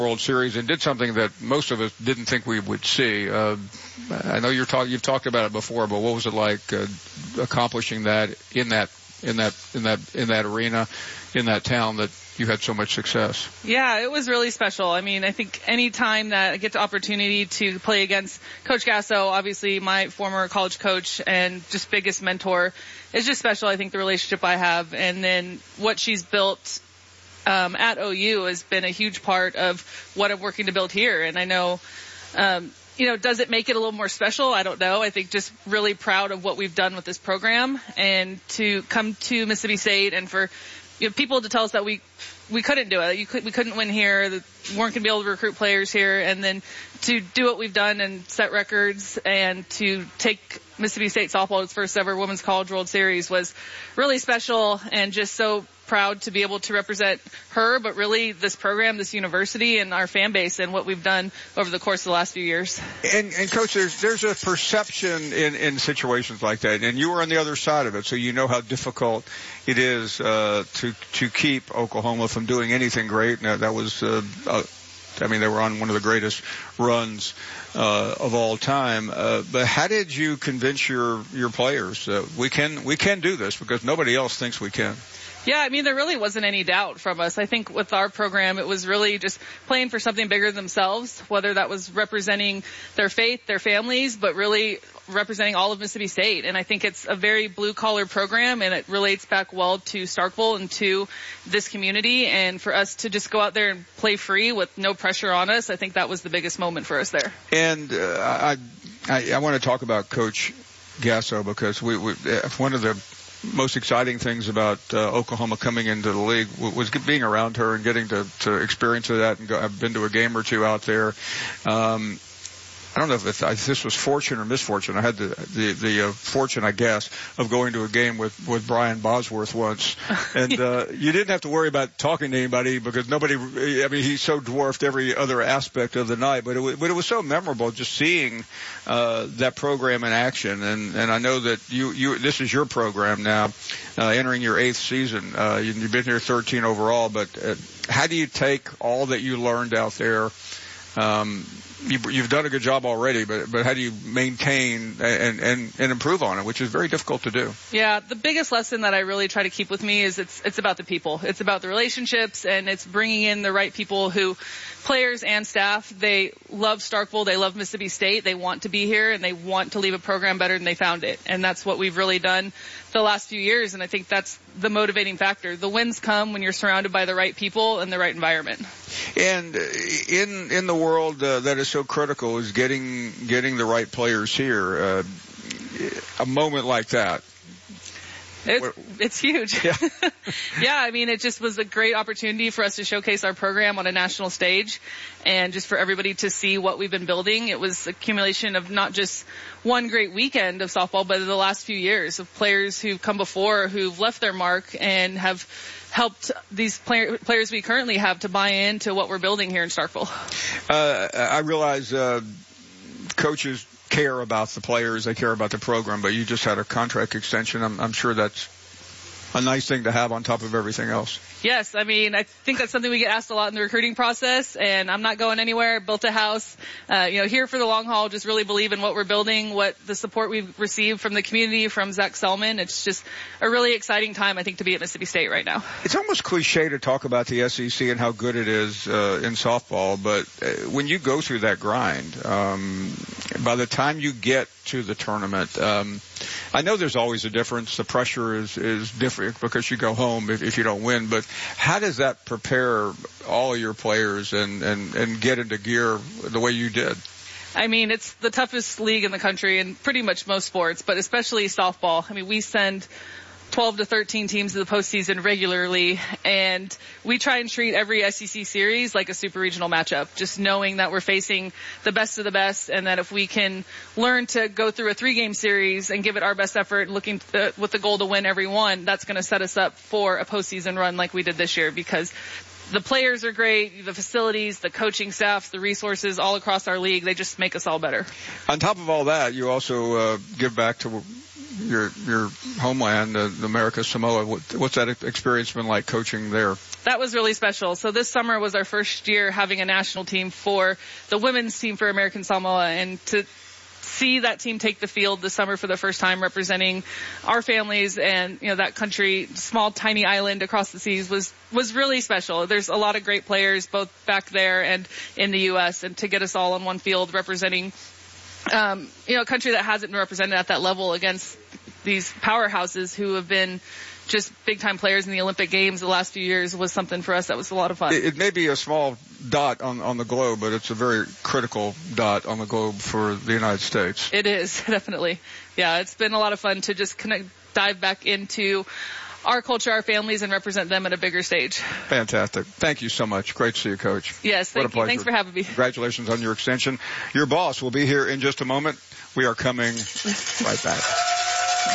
World Series and did something that most of us didn't think we would see. I know you've talked about it before, but what was it like accomplishing that in that arena, in that town that you had so much success? Yeah, it was really special. I mean, I think any time that I get the opportunity to play against Coach Gasso, obviously my former college coach and just biggest mentor, is just special. I think the relationship I have, and then what she's built at OU has been a huge part of what I'm working to build here. And I know, does it make it a little more special? I don't know. I think just really proud of what we've done with this program, and to come to Mississippi State and for people to tell us that we couldn't do it. We couldn't win here. We weren't going to be able to recruit players here. And then to do what we've done and set records and to take Mississippi State softball to its first ever Women's College World Series was really special, and just so proud to be able to represent her, but really this program, this university, and our fan base, and what we've done over the course of the last few years. And Coach, there's a perception in situations like that, and you were on the other side of it, so you know how difficult it is to keep Oklahoma from doing anything great. Now, that was they were on one of the greatest runs of all time. But how did you convince your players that we can do this, because nobody else thinks we can? Yeah, I mean, there really wasn't any doubt from us. I think with our program, it was really just playing for something bigger than themselves, whether that was representing their faith, their families, but really representing all of Mississippi State. And I think it's a very blue-collar program, and it relates back well to Starkville and to this community. And for us to just go out there and play free with no pressure on us, I think that was the biggest moment for us there. And I want to talk about Coach Gasso, because one of the most exciting things about Oklahoma coming into the league was being around her and getting to experience that. And I've been to a game or two out there. I don't know if this was fortune or misfortune. I had the fortune, I guess, of going to a game with Brian Bosworth once. And you didn't have to worry about talking to anybody, because he so dwarfed every other aspect of the night. But it was so memorable just seeing that program in action. And I know that you this is your program now, entering your 8th season. You've been here 13 overall. But how do you take all that you learned out there? You've done a good job already, but how do you maintain and improve on it, which is very difficult to do? Yeah, the biggest lesson that I really try to keep with me is it's about the people. It's about the relationships, and it's bringing in the right people who, players and staff, they love Starkville, they love Mississippi State, they want to be here, and they want to leave a program better than they found it. And that's what we've really done the last few years, and I think that's the motivating factor. The wins come when you're surrounded by the right people and the right environment. And in the world that is so critical is getting the right players here. A moment like that, it's huge. Yeah. Yeah, I mean, it just was a great opportunity for us to showcase our program on a national stage, and just for everybody to see what we've been building. It was accumulation of not just one great weekend of softball, but the last few years of players who've come before, who've left their mark and have helped these players we currently have to buy into what we're building here in Starkville. I realize coaches care about the players, they care about the program, but you just had a contract extension. I'm sure that's a nice thing to have on top of everything else. Yes, I mean, I think that's something we get asked a lot in the recruiting process, and I'm not going anywhere. Built a house, here for the long haul, just really believe in what we're building, what the support we've received from the community, from Zach Selman. It's just a really exciting time, I think, to be at Mississippi State right now. It's almost cliche to talk about the SEC and how good it is in softball, but when you go through that grind, by the time you get to the tournament, I know there's always a difference. The pressure is different because you go home if you don't win, but how does that prepare all of your players and get into gear the way you did? I mean, it's the toughest league in the country in pretty much most sports, but especially softball. I mean, we send 12 to 13 teams to the postseason regularly, and we try and treat every SEC series like a super regional matchup, just knowing that we're facing the best of the best, and that if we can learn to go through a 3-game series and give it our best effort, looking with the goal to win every one, that's going to set us up for a postseason run like we did this year, because the players are great, the facilities, the coaching staff, the resources all across our league, they just make us all better. On top of all that, you also give back to your homeland, America Samoa. What's that experience been like coaching there? That was really special. So this summer was our first year having a national team for the women's team for American Samoa, and to see that team take the field this summer for the first time representing our families and, that country, small, tiny island across the seas was really special. There's a lot of great players both back there and in the U.S. and to get us all on one field representing, a country that hasn't been represented at that level against these powerhouses who have been just big-time players in the Olympic Games the last few years was something for us that was a lot of fun. It may be a small dot on the globe, but it's a very critical dot on the globe for the United States. It is, definitely. Yeah, it's been a lot of fun to just dive back into our culture, our families, and represent them at a bigger stage. Fantastic. Thank you so much. Great to see you, Coach. Yes, thank you. Thanks for having me. Congratulations on your extension. Your boss will be here in just a moment. We are coming right back.